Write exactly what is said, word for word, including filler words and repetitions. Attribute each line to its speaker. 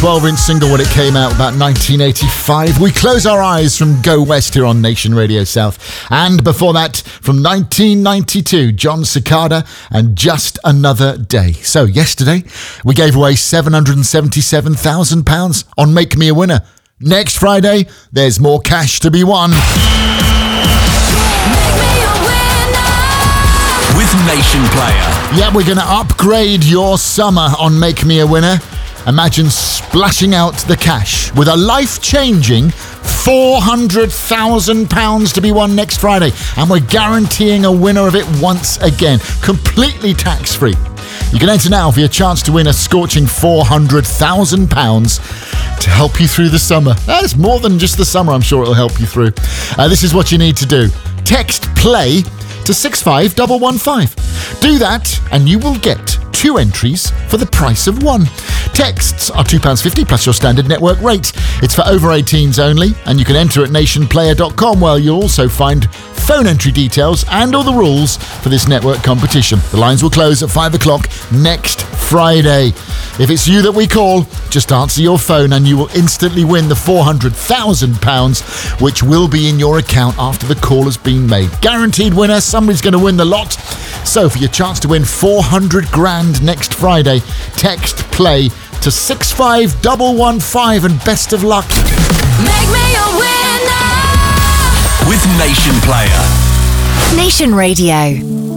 Speaker 1: twelve-inch single when it came out about nineteen eighty-five. We Close Our Eyes from Go West here on Nation Radio South. And before that, from nineteen ninety-two, John Cicada and Just Another Day. So yesterday, we gave away seven hundred seventy-seven thousand pounds on Make Me a Winner. Next Friday, there's more cash to be won.
Speaker 2: With Nation Player.
Speaker 1: Yeah, we're going to upgrade your summer on Make Me a Winner. Imagine splashing out the cash with a life-changing four hundred thousand pounds to be won next Friday. And we're guaranteeing a winner of it once again, completely tax-free. You can enter now for your chance to win a scorching four hundred thousand pounds to help you through the summer. That's more than just the summer, I'm sure it'll help you through. Uh, this is what you need to do. Text PLAY to six five one one five. Do that and you will get two entries for the price of one. Texts are two pounds fifty plus your standard network rate. It's for over eighteens only, and you can enter at nation player dot com, where you'll also find phone entry details and all the rules for this network competition. The lines will close at five o'clock next Friday. If it's you that we call, just answer your phone and you will instantly win the four hundred thousand pounds, which will be in your account after the call has been made. Guaranteed winner, somebody's going to win the lot. So for your chance to win four hundred grand next Friday, text PLAY to six five one one five, and best of luck.
Speaker 3: Make me a winner
Speaker 2: with Nation Player.
Speaker 4: Nation Radio.